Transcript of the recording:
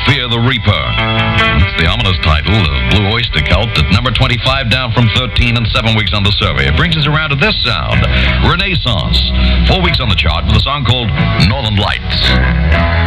Fear the Reaper. It's the ominous title of Blue Oyster Cult at number 25, down from 13 and 7 weeks on the survey. It brings us around to this sound. Renaissance. 4 weeks on the chart with a song called Northern Lights.